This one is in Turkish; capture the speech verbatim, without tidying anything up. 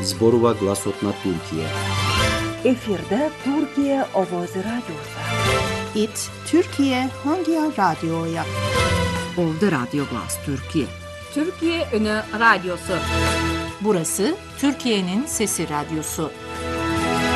Zborova Glasotna Türkiye. Efirde Türkiye Ovozi Radyosu. İt Türkiye Hangi Radyoya? Ovda Radyo Glas Türkiye. Türkiye Ünü Radyosu. Burası Türkiye'nin Sesi Radyosu.